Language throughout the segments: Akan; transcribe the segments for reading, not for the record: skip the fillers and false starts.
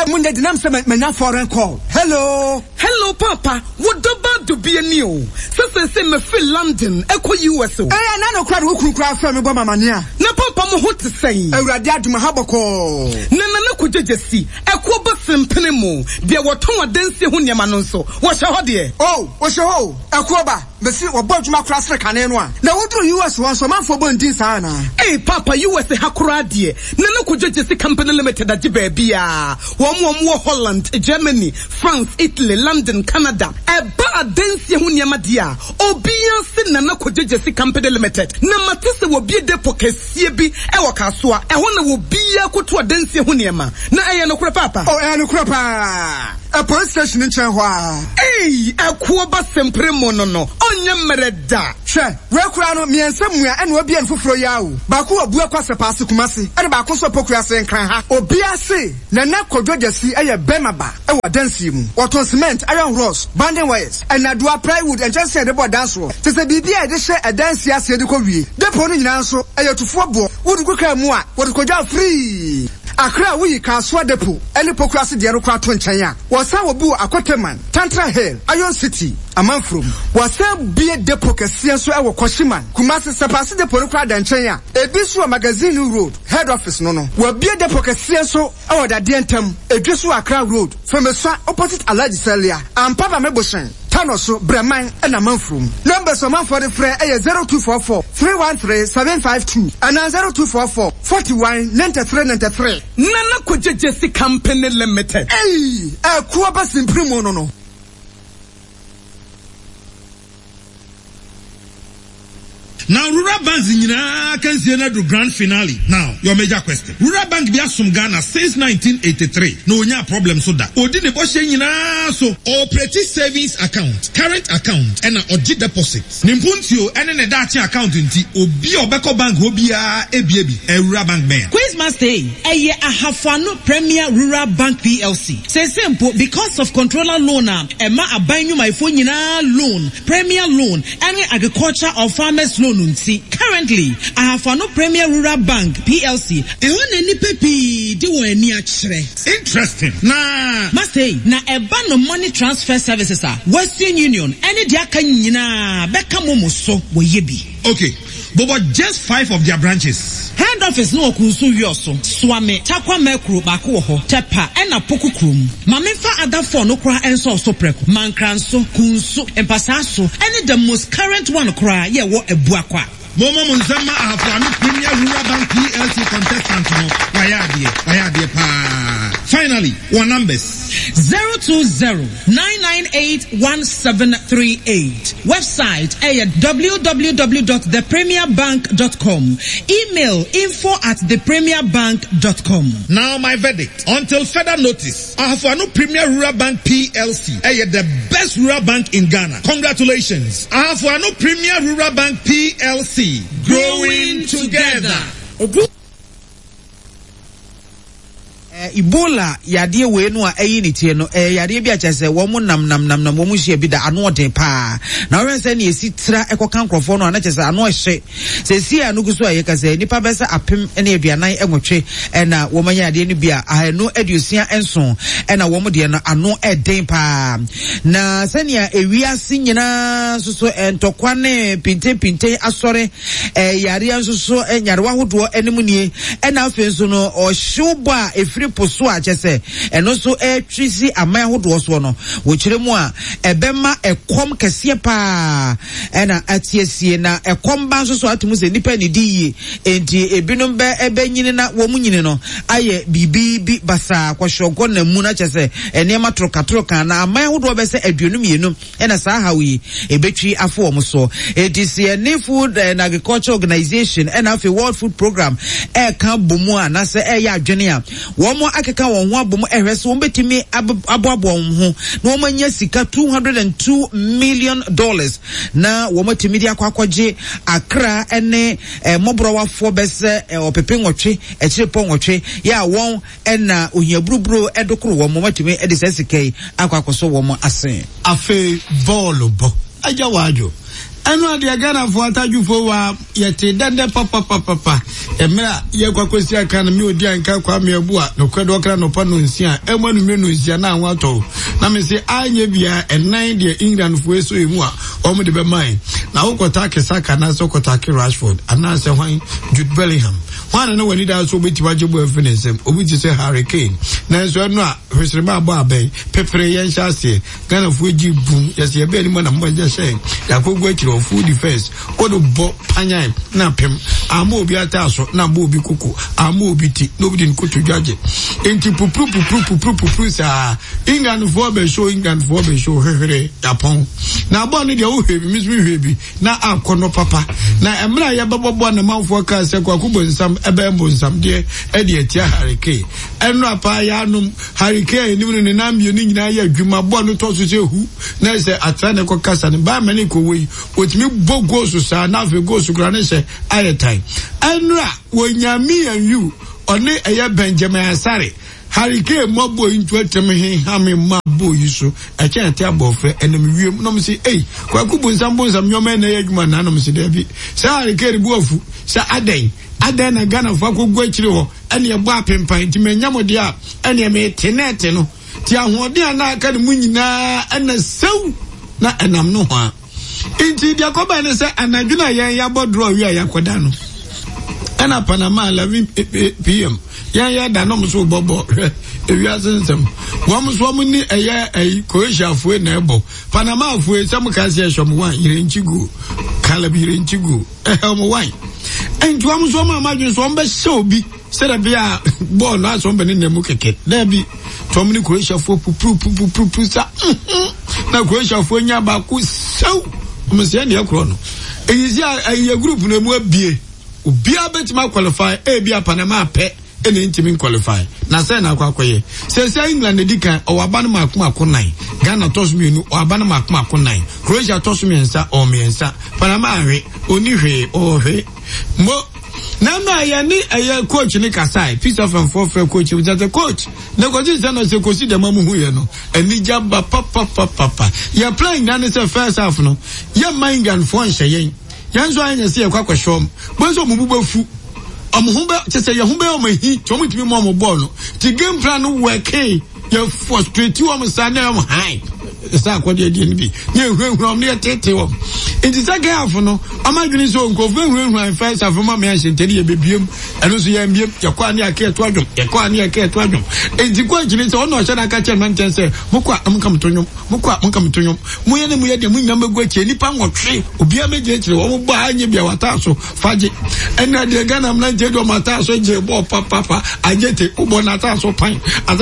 Monday dinam se menya foreign call. Hello papa, what about to be a new? Se me feel London, eko US. Eh na no kra wo kura fa me bo mamania. Na papa mo hot say. Awurade aduma haboko. Na kujejesi, eko ba sempene mo. De woton adanse ho niam no nso. Wo hye ho de. Oh, wo hye ho. Eko ba, me si wo bodwuma kra sre kane no a. Na wodru US won so manfo bo ndin sa na. Eh papa US hakura de. Na kujejesi company limited agi ba bia. Wo Holland, Germany, France, Italy, London, Canada. Eba adanse ho niam de a. Obia se na kujejesi company limited. Na matese wo bie depo kesie bi e wo kasoa. E ho na wo bia koto adanse ho niam. Na eye no kura papa. Oh, eye no kura pa. A police station in Chenhua. Hey, a kuoba sempre monono. Onye mereda. She, we kura no mi ensamua ene obi en foforo yawo. Ba ku obu akwa sepase kumase. Ene ba ko so poku ase nkan ha. Obi ase na kodwojasi eye bemaba. E wa dance mu. Waton cement, iron rods, banding wires. And adua plywood and just say the board dance roll. Te se bibia e de she e dance ase de ko wie. Depo no nyina nso eye tufo bo. Wodu ko ka mu a, wodu ko ja free. Akra we Kaswa Depo, any pokrasi de Rokra Twenchaya, was our boo Akoteman, Tantra Hill, Iron City, Amanfrum, was a beer depo Kasianso our Koshiman, Kumasi Sapasi de Porokra Danchaya, a Biswa Magazine Road, head office no, were beer depo Kasianso, our Dientum, a Jesua Akra Road, from a side opposite Alaji Celia, and Papa Meboshan. Tanoso, Breman, and Amanfrum. Numbers of man for the Frey 0244 313 752 and 0244 41 93 93. Nana Kujejesi Company Limited. Hey, a Kuaba Simprimo no. Now, Rural Bank can see another grand finale. Now, your major question. Rural Bank be from Ghana since 1983. No problem so that. Odine Boshe so operating savings account, current account, and oji deposits. Nimpuntio and an dachi account inti obi obeko bank obia ebi a Rural Bank man. Quizmas Day, a Ahafano Premier Rural Bank PLC. Say simple because of controller loan Emma abaynu my phone loan, Premier loan, and agriculture or farmers loan. Currently, I have no Premier Rural Bank PLC. Interesting. Nah. Must say, na eba no money transfer services are Western Union. Any diaka nyina beka momo so yebi. Okay, but just 5 of their branches. Head office no kunsu yoso. Swame takwa mekru bako ho tepa ena poku krum. Mamefa other 4 no kra enso so preko. Mankranso kunsu empasaso. Any the most current one kra ye wo ebuakwa. Momo Munzama Ahafano Premier Rural Bank PLC contestant no wayadie pa. Finally, one numbers 020-998-1738. Website www.thepremierbank.com. Email info@thepremierbank.com. Now my verdict. Until further notice, Ahafano Premier Rural Bank PLC the best rural bank in Ghana. Congratulations. Ahafano Premier Rural Bank PLC. Growing together. Ebola yade we no a eyi ni tie no yade bi a chese wo mu nam wo mu hye bi da ano den pa na wen se na esi tra ekoka nkrofo no na chese ano hye se si anu guso aye ka se nipa besa apem na aduanan enwotwe na wo manya yade ni bi a ahanu adusia enso na wo mu de no ano eden pa na se nia ewiase nyina soso entokwa ne pinte asore yare ansoso nyarewa hodo enemu nie na afenso no o hyew a efiri poso a chese eno so trisi aman hodo so no wo kire mu a ebema ekom kese pa na atiesie na ekom ba so atumu se nipa ni diye enti ebinom be ebenyine na wo mu nyine no aye bibi basa kwahwogo na mu na chese enema troka na aman hodo be se aduonum yenum na sa hawi ebetwi afo wo so edisi ne food and agriculture organization and afi world food program kan bomu a na se ya adwene a womo akeka won ho abom ehwese won betimi aboabo won ho na won anya sika $202 million na won matimi dia kwakwaje Accra ene mobrowafo bese opepe nwotwe ekirepɔ nwotwe ya won na ohiabrubro edokoro won matimi edise sikai akwakoso won ase afe ball bo aja wajo eno ade Ghana fo atadwufo wa yete dende papa emra ye kwakosi aka na me odi anka kwa me abu a no kwedo kra no pa no nsia emanu me no nsia na anwato na me se anye bia enan de England fo eso emu a omo de be man na ukota Saka na so kota Rashford ana se hwan Jude Bellingham hwan na wani da so beti waje bo efinesem obi ti se Harry Kane na so no a hwesrema abo abai pepere yen hyase Ghana fo ji bum yesi ye be ni mo na mo je she yakogwa kiro full defense kodo bo panyan na pem amo obi ataso na bo obi kuku amo obi ti nobody nkoto dwaje enti pupru sa England for be show hehere Japan na bo ni de o hebi mismi hebi na akono papa na emra ya babo na manfo ka se kwakubo nsam ebe mbo nsam de e de atia harike enu apa ya num harike ni ni na mio ni nyina ya adwuma bo no to so se hu na se atane ko kasa ne ba mani ko wei otimi bo goals sa na fe goals kura ne se ayetai enra wonyami anyu one eye Benjamin Asare harike mobo into atemi hame mabo yiso a chance abofre enemi wiem no me say kwakubu nsam nyoma na yadwuma na no me say dabi sa harike bu afu sa aden na Ghana fa kogwa akire ho ene ye bo apempan ti menyamode a ene me tenete no ti ahode na aka ne munyina ene sew na enam no ho inti dia ko ba ne se anadwuna yen ya bodro wi ayakoda no ana Panama 11 PM ya da no so bobo ewi asensem wo ni eye Croatia fue na ebo Panama fue sam ka se shom wan yirenchigu kalabi yirenchigu mo wan entu wo so ma madwun so mbe hye obi se da bia ball na so mbe ne nemu keke da bi to ni Croatia fue pu sa na Croatia fue nya ba ku sew mo se ne akro no eyizi ayi group no mu abie obia betima qualify bia Panama pe ene intimi qualify na say na akwakoye say England edikan o wabanu makumakunan Ghana tosmienu o wabanu makumakunan Croatia tosmiensa o miensa Panama hwe oni hwe o hwe mo na ma ya ni coach ni kasai piece of and for coach with the coach na go just na say kosi de mamu hu ye no ani jamba papa ya playing na say first half no ya England for nhyen yanzo anya se kwakwashom bonzo mububafu omuhumbe chese ye humbe o mahi chomu timi mo ball no ti game plan no work ye frustrate o mo sa na mo high sa kwode die ni bi ye hwehwe om ne tete o enti sa ga afo no amadwini so nkofu hwehwe first half ma me ahye nteni ye bebiem eno so ye mbiem ye kwa ne aketo adwom enti kwa gini se ono hye na ka che manten se mokwa amkamtonyo mu ye ne mu ye de mu nyamba gwa che nipa nwotwe obi ameje kire wo bo anye bia wataso faje ena de Ghana mna je do mataso je bo papa ajete ubo na ataso pan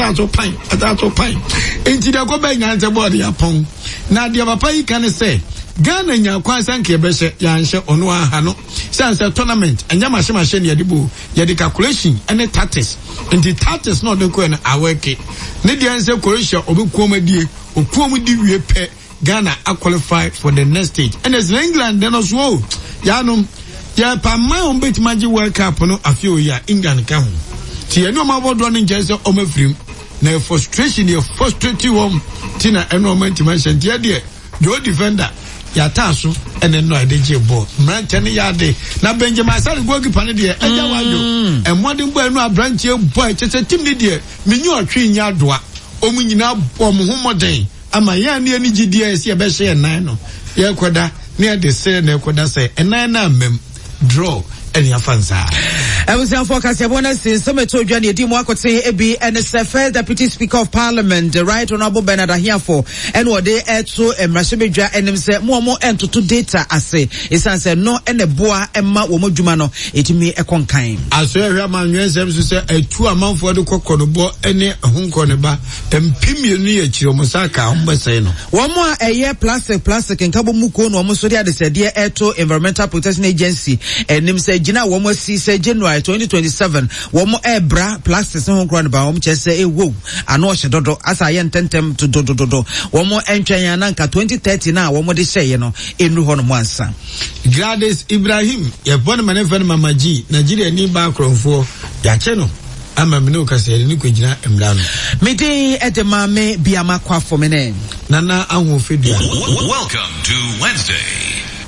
enti de ko ba nyanze bo de yapon na de papa yi kan se Ghana nya kwansa nke behye ya nhye ono aha no sense tournament anya mahye ne yadibo yadi calculation ene tactics enti tactics no de ko na aweke ne de anse Croatia obekuomadie okuomudi wie pe Ghana a qualify for the next stage and as England then as well yanom ya pa my on bet magic World Cup no afio ya England ka ho ti eno ma bodo no nje se o mafrim na frustration ye frustrate wom ti na eno ma mention dia de your defender ya taso ene no adeje ball mrante ya de na Benjamin Asare goalkeeper ne de eja wado emodin bo eno abranche boy chese team ne de menyu otwe nya doa omunyina omhomoden ama ya ne ani gidie ese ye be hye nan no ye koda ne de se na koda se enan na mem draw any afansa. I was in focus. I want to say some told you the demo could say ebi and the first deputy speaker of parliament, the right honorable Bernard Ahiafo, and what they add so Mrashibija and them say more and to data as say it's answer no and the boa Emma Womojumano it me a conkain. As well man yes say a 2 amount for the kokonobo any hunkoneba and pimioni chiromosaka umbaseno. One more a year plastic and Cabo Muko no almost they said dear Eto Environmental Protection Agency and them say Gina Womo see say January 2027 Womo Ebra plastics no ground ba Womo say e wo ano hye dodo asa ye ntentem to dodo Womo entwen nanka 2030 na Womo de say no enu ho no ansa. Gladys Ibrahim ye born manefa mamaji Nigeria ni ba kronfo ya che no ama me no kase ni kwagina emra no mede edema me biama kwa for me ne nana ahofedua. Welcome to Wednesday.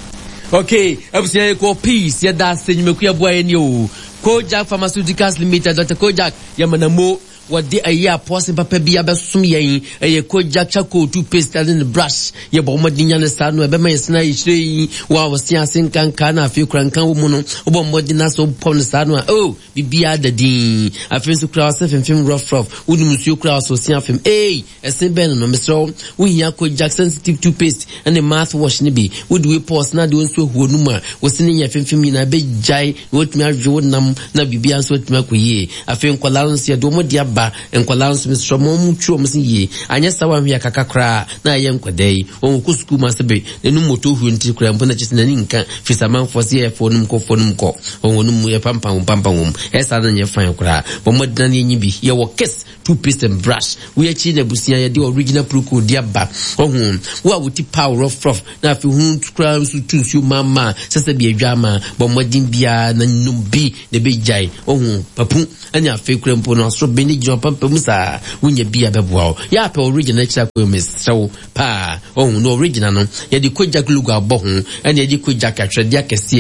Okay, abusua ko peace ya da senyumeku aboa eni o. Kojak Pharmaceuticals Limited, Dr. Kojak Yamanamo. What the year possible papa be abasum yen a Kojak charcoal toothpaste and the brush ye bomadinya ne sa no ebe ma yesna yire wa was yasin kan na afi krankan wo mu no obo modina so pon sa no oh bibia da din afi so kra so film rough wudi musuo kra so sia film esen ben no mesro we ya Kojak sensitive toothpaste and the mouthwash ne bi wudi we pause na de so huo no ma wosini ya film na be jai wotumi adwo nam na bibia so tuma koye afi nkwalans ye do modia ba enkwalans Mr. Momuchu msiye anya sawa hia kakakra na ye nkwadai on kusuku masebe nenu moto hu nti kra mpona chisina ninka fisaman fosi e fonum ko onum ye pampa esa na nye fan kra bomodina ne nyibi ye wo kiss toothpaste and brush we achi na busia ye the original proko dia ba ohun wa wuti power of na fi hu kra su tusu mama sese bi adwama bomodin bia na numbi de be jai ohun papu anya fe kra mpo no so beni pampa musa wunya bia beboa ya pa original cha ko mesrew pa ohun no original no ye di Kojak logo abo ho ene ye di Kojak atwede akese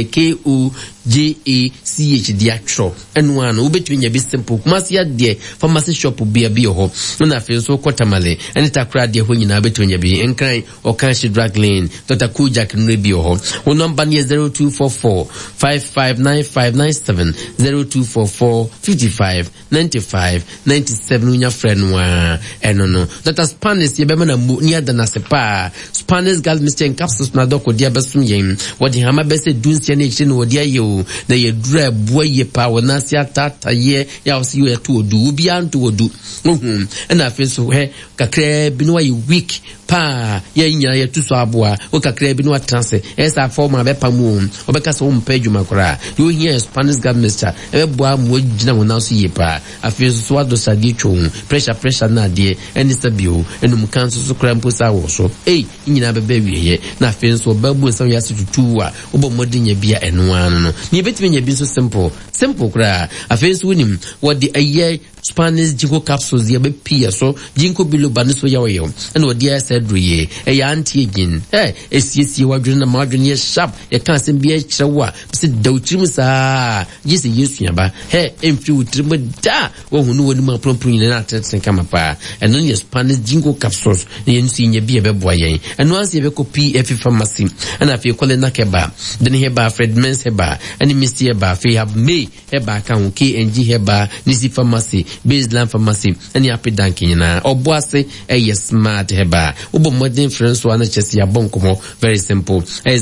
KOJACH di atro enu anu ubetumi nya bi simple kumasi ya de pharmacy shop bia bi ho na fe so kotamale ene takra de ho nyina betumi nya bi enkran Okanshi drug lane Dr. Kojak no bi ho o number ni 0244 559597 0244 5595 97 unya friend wa enono Dr. Spanish ye be na ni adana sepa Spanish gal Mr. Capsules na doko dia besum yen wodi hama bese dunsia ne chine wodi ayo na ye dra boye pa wona sia tata ye ya osi ye to odu obi anto odu na fe so he kakra bi no wa week pa ye nya ye tu so aboa o kakra bi no atranse esa forma be pamu obeka so mpedwuma kora yo here Spanish gal Mr. e boa mo gina wona so ye pa afi so ado sagi chon pressure na de eni sabio enum kan so krampo sa wo so nyina bebe wiye na afi so babu so ya tutu a obo modin ya bia eno anu no ni betime nya bi so simple kra afi so nim what the aye Spanish jinko capsules ya be pia so jinko biloba no so ya wo ena odi asedru ye ya anti again esiesie wadwene na madwene ye sharp ye kan sem bia kirewa se dawtrim sa yesi yesu yaba emfi wutrim da wo hunu woni ma promprin na ateten kama pa eno ye Spanish jinko capsules ye nsi nya bia be boa yen eno anse be copy efi pharmacy ana afi kole na keba den heba Fredmans heba ani misi heba fi have me heba kan KNG heba nisi pharmacy Baseline Pharmacy any happy danking na oboase smart heba ubo modern friends one chesi ya bonkomo very simple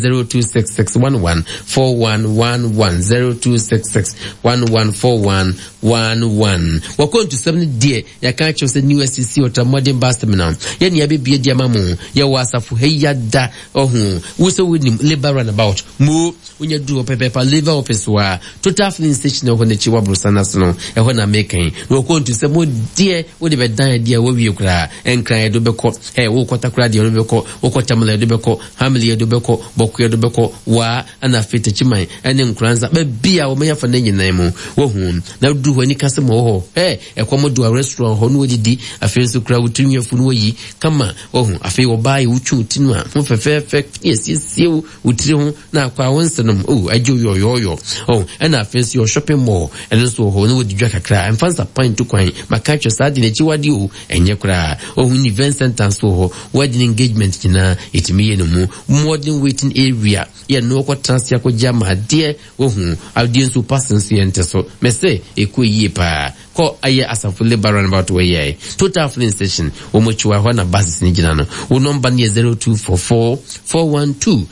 0266114111 0266114111 wakon to 7 die ya kan chose new SCC or modern bus terminal ye ne abie dia mamu ye wasafu heya da ohun wo so winim labor runabout mo unya du pepepa labor office wa total filling station ho ne chiwa brusana so e ho na mekan to say mo die wo de be dan die wo wie kura enkran do beko wo kwata kura die do beko wo kwata mala do beko family do beko boku do beko wa ana fete chiman ene nkranza ba bia wo meya fa na nyina mu wo hu na du ho ni kase mo ho ekomo do a restaurant ho no odidi afi so kura wutunye funu yi kama wo hu afi wo bai wuchu tinu a mo fefe yes wutiri ho na kwa wonsenom ajo yo ana afi so shopping mall ene so ho no odidwa kakra emfansa point to kwan makacho sadi ne chiwadi enye kura ohun event center so wedding engagement na itimiye no mu modern waiting area ya no kwa transia ko jama de ohun audience persons yente so mese ekoyi pa ko aye asafu labor about way total filling station omochiwa ho na basis ni gina no wo number ni 0244 412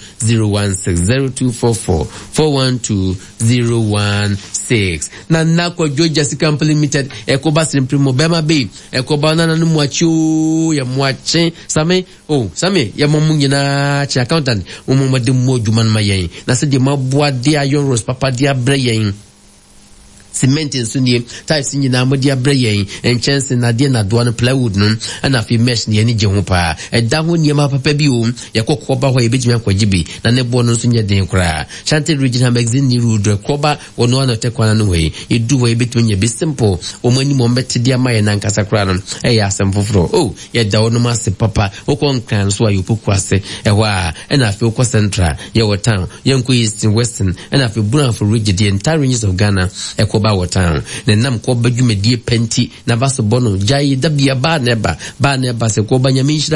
016 0244 412 016 na kwa Georgia Company Limited ekoba simprimo bema be ekoba na no muachi ya muachi same ya momunye na chi accountant umumade mo dwuma na mayen na se de maboa de ayon rose papa de abrayen cement nso nie types nyina modi abrɛyɛn enchance na de na doa no plywood no ana fi mesh ne ani gye ho pa ɛda ho niema papa bi o yɛkɔkɔ ba hɔ yɛbɛtumi akɔgye bi na ne bo no nso nyɛ den koraa Shanty Regional Magazine ni road kɔba wɔno ana tekwana no hɔ yɛdu hɔ yɛbɛtumi nyɛ bi simple ɔmani mo mbɛte de ama yɛ nankasa koraa no ɛyɛ asɛm foforɔ o yɛda wɔno ma se papa wokɔ nkran so a yɛpoku ase ɛhɔ a ɛna afi wokɔ central yɛwɔ town yɛnkɔ eastern western ɛna afi Buranfo region the entire ranges of Ghana ɛkɔba wɔ town na nam kɔba dwumadie penti na baso bono jai dabia ba neba se kɔba nyamenhyira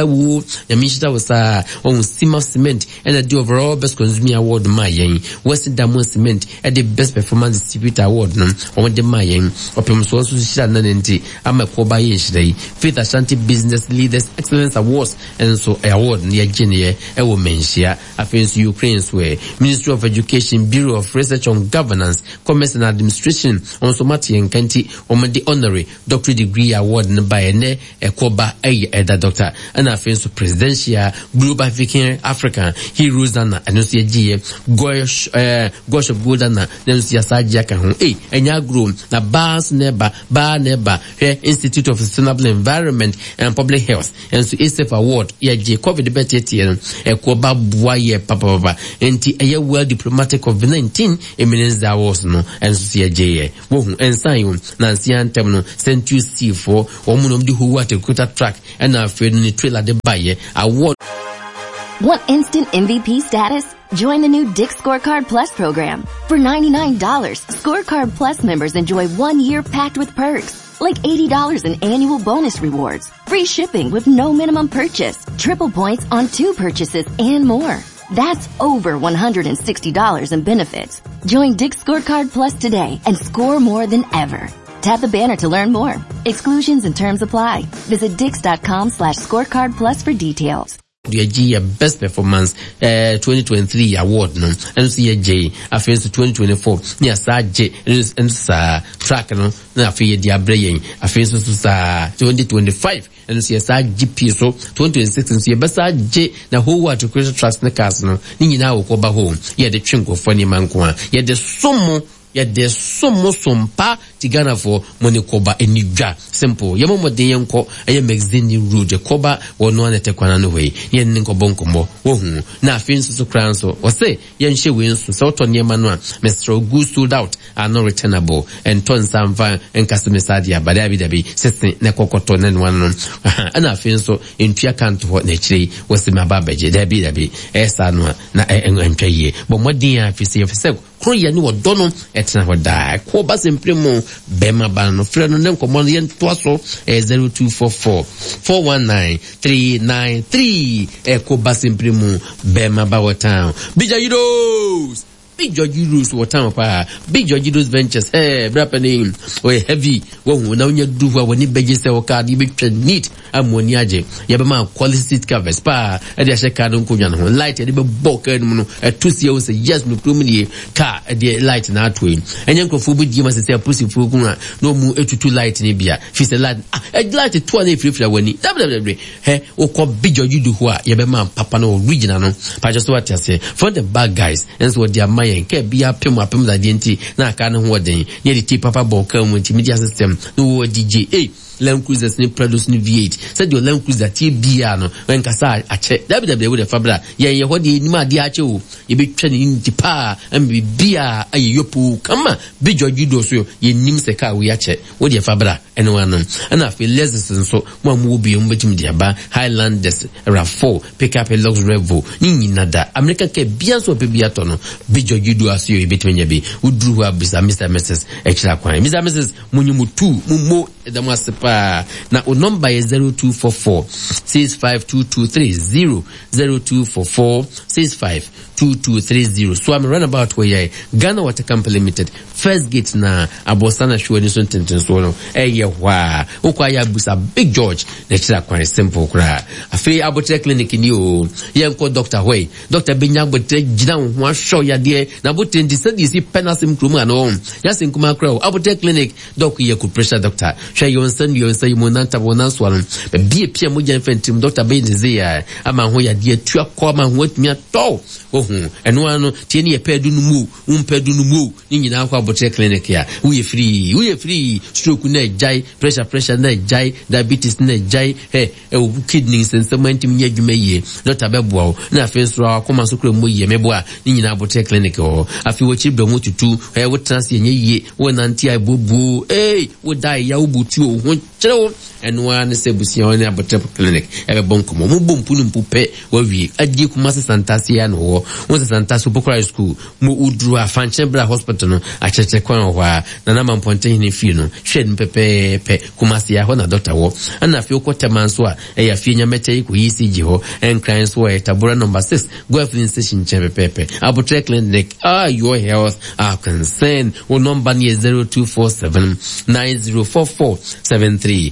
wo saa on Sima Cement and the overall best consuming award ma yɛn West Damon Cement and the best performance distributor award no on the ma yɛn opem so hyira na nti ama kɔba yɛn hyira Faith Ashanti Business Leaders Excellence Awards and so award near Genie ɛwɔ menhyia afenso Ukraine's way Ministry of Education Bureau of Research on Governance Commerce and Administration on Somati Nkanti on the honorary doctorate degree award by ne ekoba eda doctor and afenso presidential global African heroes and anusia gosh of good and anusia sajaka ho enya grow na bas neba Institute of Sustainable Environment and Public Health and so ESF award ye COVID betete ekoba boye papa enti eye world diplomatic COVID-19 eminence awards no and so ye wo hu ensan na nsian tem no Century C4 omunom di who what a quota track and na afraid ni trailer de buy award. Want instant MVP status? Join the new Dick's Scorecard Plus program. For $99, Scorecard Plus members enjoy 1 year packed with perks, like $80 in annual bonus rewards, free shipping with no minimum purchase, triple points on 2 purchases, and more. That's over $160 in benefits. Join Dick's Scorecard Plus today and score more than ever. Tap the banner to learn more. Exclusions and terms apply. Visit Dix.com/scorecard plus for details. The best performance 2023 award no and see J afenso 2024 ni asa J and sa track no na afi di abrɛyɛn afenso sa 2025 and see asa GP so 2026 and see besa J na whole what to create trust na cars no ni nyina wo kɔba home ye de twinkofo ni manko a ye de somo yɛde sompa tigana for money koba enidwa simple yɛmɔ mɔden yɛnkɔ ɛyɛ magazine road koba wɔno ana tekwana no hɔ yɛn ne nkɔbɔ nkɔmmɔ wɔhu na afei nso so kran so wɔse yɛnhyɛ wei nso sɛ wotɔ nneɛma no a Mr. Good sold out are not returnable and ton samfa nkasa mesade abada abidabi sese na kɔkɔtɔ na no no ana afei nso ntua kanto hɔ na akyire wɔse maba bagye dabi ɛsa no na ɛntwa yie bɔ mɔden a afisi kro yɛ ne wɔdɔ no ɛtena hɔ daa kɔ ba sempre mu bɛma ba no frɛ no ne nkɔmmɔ no yɛntoa so 0244 419 393 ɛkɔ ba sempre mu bɛma ba wɔ town Bija Yidos Big George Rose what time pa Big George Rose Ventures brapani we heavy wo na unya du wa wani beje se o card you be neat amoni age ya be ma quality seat covers pa e de hye card nko nwa no light e de be book enu no to see o say yes no promi car e de light na atwe enye nkofo bi di ma se pussy fu ku na no mu etutu light ni bia fi se light light to na free wani o ko Big George du ho a ya be ma papa no original no pa just what you say for the bad guys and so their ke bia pem da dienti na aka ne ho den ye de ti papa boka mu media system no DJ Land Cruisers ni produce ni V8 said your Land Cruiser ti bia no when kasa ache www with the fabra ye ho de ni ma de ache o ye be twa ni ndi pa am bia aye yopu kama Big George do so ye nim se ka we ache wo de fabra ene wanom na fe lessons so mo mu bi mo betim de aba Highlanders RAV4 pick up a Lux Revo ni nada America ke bia so pe bia to no Big George do asio ye betim nya bi udru ha bisa Mr. Mrs. Extra kwan Mr. Mrs. munyu tu mo edamase na o number is 0244 652230 0244 652230 so I'm runabout where Ghana Water Company Limited first gate na abosana show ni so tenten so no hwa okwa ya busa Big George na chira kwan simple kra afi abotre clinic ni o yenko Dr. Hoy Dr. Benya abotre gina ho show ya de na abotre ndi se di si penasim krum ano ya sinkuma kra abotre clinic doc ye ku pressure doctor hwa yon san yo say mo nanta bona so no be bia pia mo jan fentim Dr. Benze ya ama ho ya de atua kwa ma ho atumi atɔ ohu eno ano tie ne yepedu no mu umpedu no mu ni nyina kwa botre clinic ya we free stroke na jai pressure na jai diabetes na jai kidneys and someone nya dwuma yie Dr. Beboa na afi so akoma so kura mo yie meboa ni nyina botre clinic o afi wo chi bro mo tutu wo transi nya yie wo nanti ai bobu wo dai ya ubutu o ho kyerɛw eno an se busia on abotre clinic ebe bonkomo mo bompu no mpupe wa wi adi kuma se santasia no wo santasia pokora school mo udru afanchebra hospital no acheche kwan ho a na mamponten ni fi no hwɛ pepepe kuma se ya ho na doctor wo ana fi okotema so a ya fi nyamete ko ECG ho enkran so e tabura number 6 go filling station pepepe abotre clinic your health are concerned wo number ni 0247 904473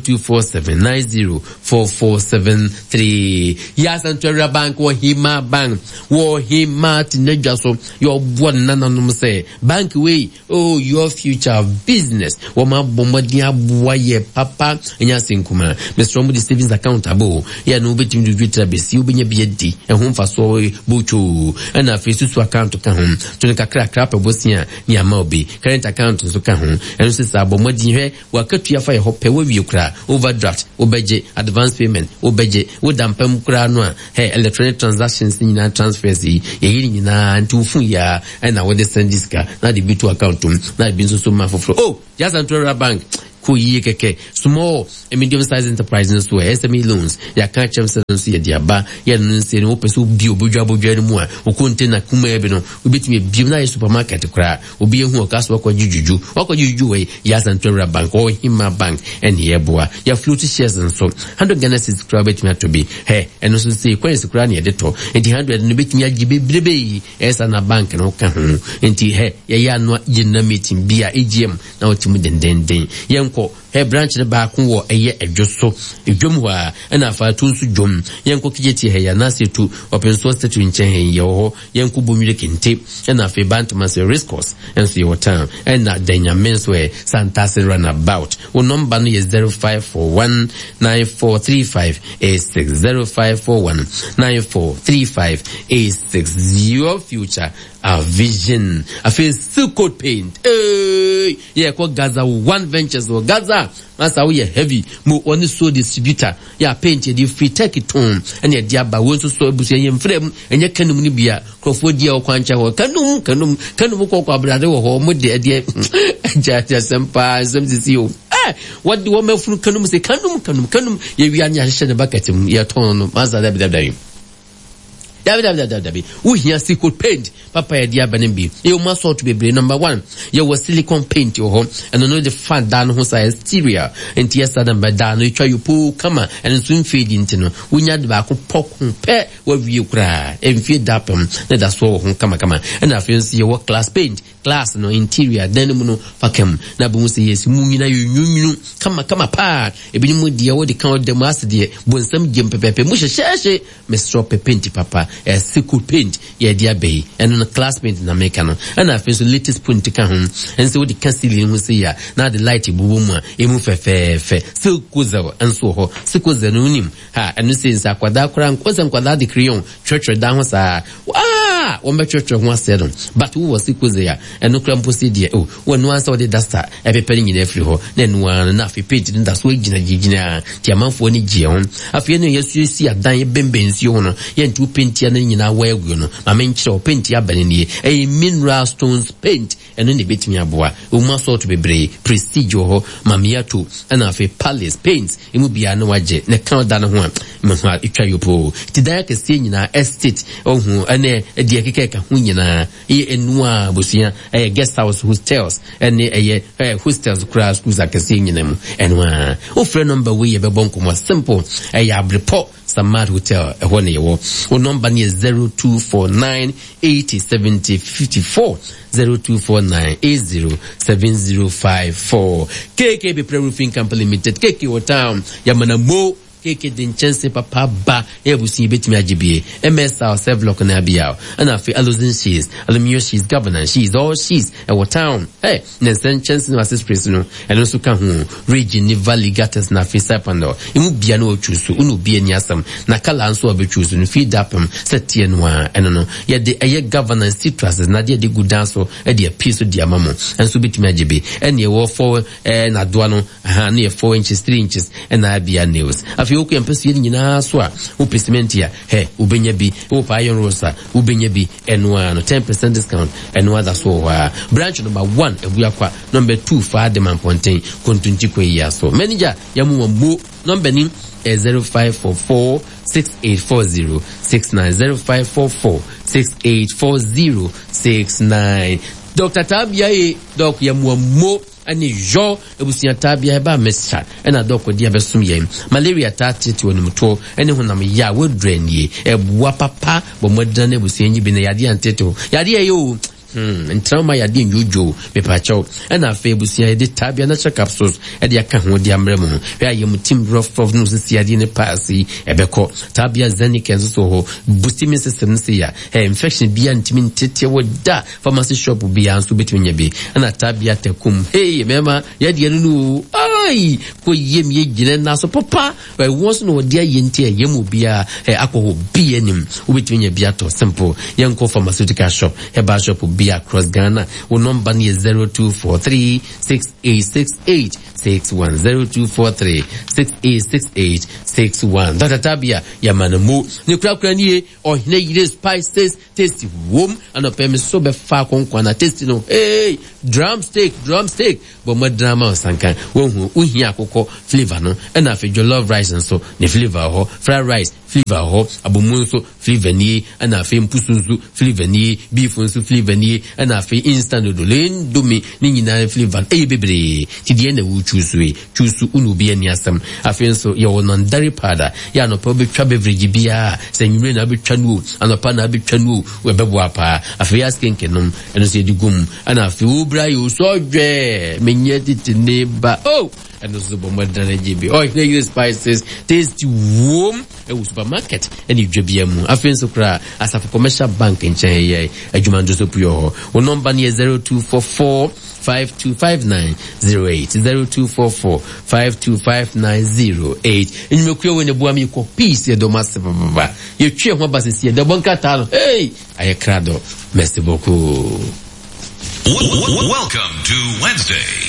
0247904473 Yes, Central Bank or Hima Bank or Hima Tinedjaso your one none say bank way your future business wama bombadia boye papa enyasenkuma Mr. Omudi savings account abo ya no betim do vitra besi obenya biedi ehun faso bocho na fesusu account ka hon to ne kakra krapa bosia ni amaobi current account so ka hon eno se sa bomadi hwe wakatua fa ye hope we kura overdraft obeje advance payment obeje wodampam kura no a electronic transactions nyina transfers yi nyina ntufu ya na we send this car na the bitu account na bi so mafofro just Central Bank kuyi keke small and medium size enterprises so SME loans ya ka chem so ya diaba ya nse no peso bi obodwa no mu a okonte na kuma ebe no obetime bi na supermarket kra obi ehu okaso wakwajuju we ya Central Bank or Hima Bank and yeboa ya float shares nso 100 Ghana cedis kra betime to be eno so say kwensi kra na de to enti 100 no betime agibe brebe esa na bank no ka ho enti ya no gina meeting bia AGM na otimu dendenden yenko branch ne ba ko wo eye adwoso edwom ho a na fa to nso dwom yenko kijeti ya na setu open source statue nchen ye ho yenko bomwire kente na fa bantama se riscos enso your town na denya menswe santase runabout wo number no is 0541943586 0541943586 your future our vision I feel silk coat paint yeah ko Gaza one ventures or Gaza masa we heavy mo oni so distributor yeah paint the free take it home and ya diaba wo so ebusu yem frame enye kanum ni bia crofo dia o kwancha ho kanum ko abrade wo ho mo de de ja sempa semsisi o what do we funu kanum say kanum ye wi anya hye ne bucket ya ton no masa da we here sickle paint papa ya dia banembi you must sort to be number 1 you was silicone paint your home and know the fat down ho say exterior and yes adam ba down you try you pull come and soon fade into no we nya ba ko pokun pe wa wie kura enfie dapam na da so ho kama and afin see your class paint class no interior then mu no fakem na bu say yes mu nyina yunyu kama pa ebi mu dia wo de kan dem as de bonsam gem pepepe mu hye Mr. Paint papa sickle paint ya dia bay and on class paint na make no and I feel so latest paint ka ho and so the cancel mu say ya na the light bubu mu e mu fe sickle and so ho sickle no nim ha and say sa kwada kran kwada the crayon church da ho sa wo me church ho asedon but who was sickle ya and no kran post dia when one saw the duster e be pere nyina free ho na no na fi paint nda so gina ti amanfo ni gie ho afie no yesu si adan bembensi ho no ye ntu paint ya na nyina wa egu no ma menkyere paint ya bane nie mineral stones paint eno ne betimi aboa o ma sort bebre prestige ho ma miato na afi palace paints emu bia na waje ne kan da no ho a ma ha etwa yopo ti da ka sie nyina estate ohu ene de ekeka ho nyina enua bosia guest house hostels ene hostels kura schools akase nyina mu enua o frɛ number we ye be bonko mo simple abreport Samad Hotel ehone yewo o number ni 0249 807054 0249 807054 KKB Pre-Roofing Company Limited KK Town Yamana Mo keke den chance papa ba ebusi betimi agibie MSR Sevlock na bia and afi Alozin she's Alumio she's governor she's all she's a town hey nensen chance no assist press no and also kan ho region ni valley gatters na fi sapando imu bia no ochusu unu bia ni asam na kala anso obechusu no feed up setie no a eno no ye de eye governor citrus na de good dance e de piece di amamo enso betimi agibe and ye wo for na doa no ha na 4 inches 3 inches and na bia nails afi oku empesi ni nyina so a wo payment ya he ubenya bi wo pa iron rosa ubenya bi enwa no 10% discount enwa da so wa branch number 1 ebuakwa number 2 fa de manponten kontunti kweya so manager yamu mo number ni 0544 6840 69 0544 6840 69 Dr. Tabia doc yamu mo ani jo ebusia tabia eba mesha ena doko dia besum yem malaria tatete wonumto ene honam ya wodrenie ebua papa bo modane ebusia nyi bi na yade anteto yade yo trauma yade njojo mepacho ena fa ebusia de tabia na check capsules e de aka ho de amremo ya yem team rough of no sisi yade ne pass ebeko tabia zenik enso so ho boosting system si ya infection bia ntimi tete woda pharmacy shop bia anso betwenya bi ena tabia tekum hey mema yade nu ai ko yem ye gine na so papa we once no dia yente yemu bia akọ bia nim obetwenya bia to simple yenko pharmaceutical shop heba shop bia across Ghana. Our number is 0243 6868 61 0243 6868 61. Dr. Tabia Yamanamu Nukra nie or hine spices tasty womb and a peme so be fa konkwana tasty no hey drumstick but my drama sankan won uhia akoko flavor no and afi jollof rice and so the flavor ho fried rice flavor ho abomunso flavor ni and afi mpusunsu flavor ni beef nso flavor ni and afi instant noodle ndomi ni nyina flavor bebre ti die na wu chusu unu bia ni asam afi nso ye wonon dairy powder ya no pa betwa beverage bia senwure na betwa nu anopa na betwa nu we bebo apa afi askenkenom eno se digum and afi ubra yo so dwe menye titine ba oh and also bomardana GB oh you spices tasty warm e supermarket and you dwebiamu afenso kra asafu commercial bank in Chenya adwuma ndo so puyo wo number ni 0244 525908 0244 525908 enyimekuya wene bua mi ko peace do masse baba ye twe ho basisi de bonkata no hey ayekrado merci beaucoup. Welcome to Wednesday.